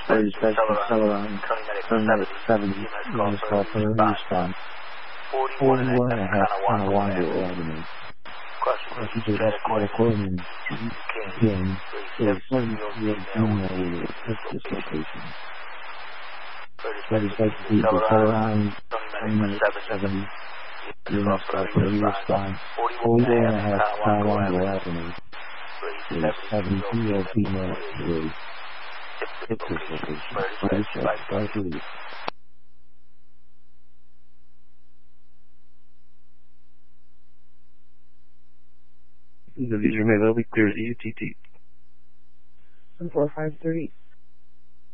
36 Celeron, turn medic 70, units call for a response. 41 and a half, Tonawanda Avenue. Crossing to the Coleman, King, is 70 with this location. 36 Celeron, turn medic 70, units call for a response. 41 and a half, Tonawanda Avenue. Is 70 female with this location. 36 by police. The user may well be clear as EUTT. 14530.